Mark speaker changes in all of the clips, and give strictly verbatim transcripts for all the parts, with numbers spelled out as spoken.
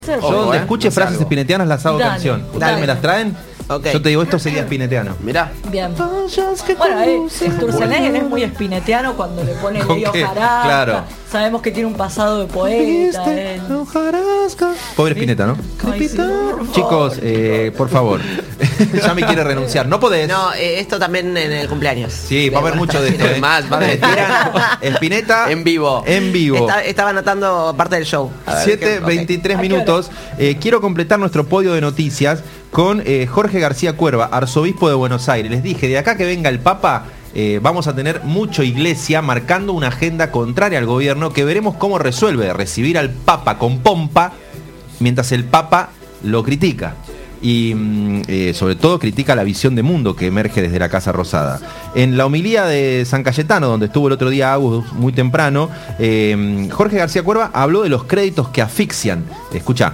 Speaker 1: Yo donde
Speaker 2: eh,
Speaker 1: escuche
Speaker 2: no
Speaker 1: frases
Speaker 2: algo.
Speaker 1: espinetianas las hago
Speaker 3: Dale,
Speaker 1: canción. ¿Ustedes
Speaker 3: dale.
Speaker 1: me las traen?
Speaker 2: Okay.
Speaker 1: Yo te digo, esto sería espinetiano.
Speaker 2: Mirá.
Speaker 3: Bien. Bueno, eh, Sturzenegger es muy espinetiano cuando le pone
Speaker 1: ¿Con
Speaker 3: Leo
Speaker 1: qué?
Speaker 3: Jarasca.
Speaker 1: Claro.
Speaker 3: Sabemos que tiene un pasado de poeta. él.
Speaker 1: Pobre Spinetta, ¿no?
Speaker 3: Ay, sí, no, por
Speaker 1: Chicos,
Speaker 3: favor.
Speaker 1: eh, por favor. Ya me quiere renunciar. No podés.
Speaker 4: No, eh, esto también en el cumpleaños.
Speaker 1: Sí, va a haber mucho de esto. ¿eh?
Speaker 2: Más, va a
Speaker 1: Me
Speaker 2: haber.
Speaker 1: tiran Spinetta
Speaker 2: En vivo.
Speaker 1: En vivo.
Speaker 4: Está- estaba anotando parte del show. A ver,
Speaker 1: siete
Speaker 4: ¿qué- ok.
Speaker 1: veintitrés
Speaker 3: ¿A qué
Speaker 1: minutos. Eh, quiero completar nuestro podio de noticias con eh, Jorge García Cuerva, arzobispo de Buenos Aires. Les dije, de acá que venga el Papa, eh, vamos a tener mucho iglesia marcando una agenda contraria al gobierno que veremos cómo resuelve recibir al Papa con pompa mientras el Papa lo critica. Y mm, eh, sobre todo critica la visión de mundo que emerge desde la Casa Rosada. En la homilía de San Cayetano, donde estuvo el otro día Agus muy temprano, eh, Jorge García Cuerva habló de los créditos que asfixian. Escucha.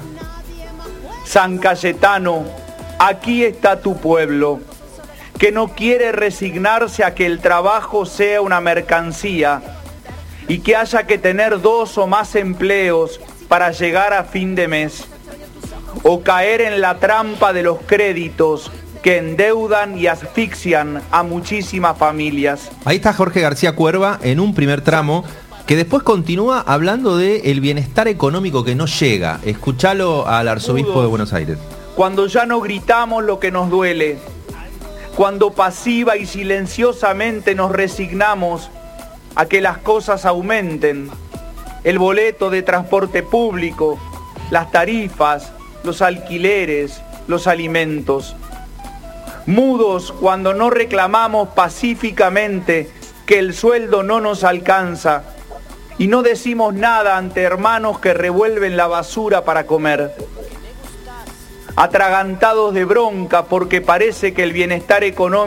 Speaker 5: San Cayetano, aquí está tu pueblo, que no quiere resignarse a que el trabajo sea una mercancía y que haya que tener dos o más empleos para llegar a fin de mes, o caer en la trampa de los créditos que endeudan y asfixian a muchísimas familias.
Speaker 1: Ahí está Jorge García Cuerva en un primer tramo que después continúa hablando del bienestar económico que no llega. Escuchalo al arzobispo de Buenos Aires.
Speaker 5: Cuando ya no gritamos lo que nos duele, cuando pasiva y silenciosamente nos resignamos a que las cosas aumenten, el boleto de transporte público, las tarifas, los alquileres, los alimentos. Mudos cuando no reclamamos pacíficamente que el sueldo no nos alcanza y no decimos nada ante hermanos que revuelven la basura para comer. Atragantados de bronca porque parece que el bienestar económico